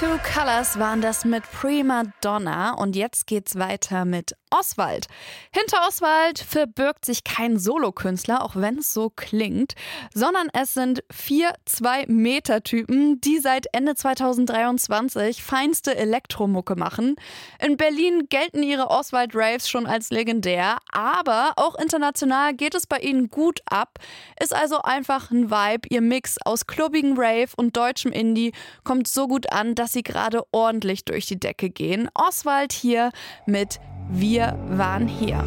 Two Colors waren das mit Prima Donna und jetzt geht's weiter mit Oswald. Hinter Oswald verbirgt sich kein Solokünstler, auch wenn es so klingt, sondern es sind 4 2-Meter-Typen, die seit Ende 2023 feinste Elektromucke machen. In Berlin gelten ihre Oswald-Raves schon als legendär, aber auch international geht es bei ihnen gut ab. Ist also einfach ein Vibe. Ihr Mix aus klubbigen Rave und deutschem Indie kommt so gut an, dass sie gerade ordentlich durch die Decke gehen. Oswald hier mit Wir waren hier.